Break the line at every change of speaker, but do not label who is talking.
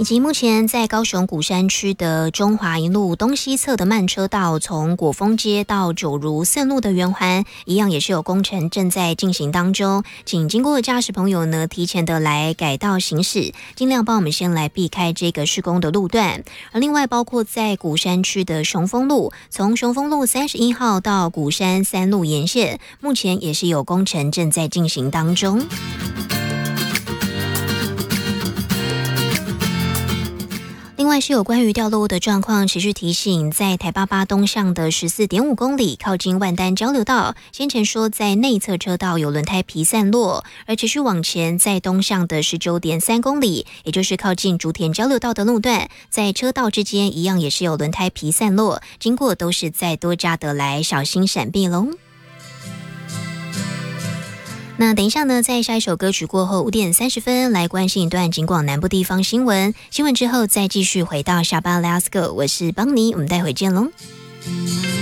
以及目前在高雄鼓山区的中华一路东西侧的慢车道，从果丰街到九如四路的圆环，一样也是有工程正在进行当中，请经过的驾驶朋友呢，提前的来改道行驶，尽量帮我们先来避开这个施工的路段。而另外包括在鼓山区的雄丰路，从雄丰路31号到鼓山3路沿线，目前也是有工程正在进行当中。另外是有关于掉落物的状况，持续提醒，在台88东向的 14.5 公里靠近万丹交流道，先前说在内侧车道有轮胎皮散落，而持续往前在东向的 19.3 公里，也就是靠近竹田交流道的路段，在车道之间一样也是有轮胎皮散落，经过都是再多加的来小心闪避咯。那等一下呢，在下一首歌曲过后5点30分来关心一段警广南部地方新闻，新闻之后再继续回到下班 Let's Go， 我是邦尼，我们待会见咯。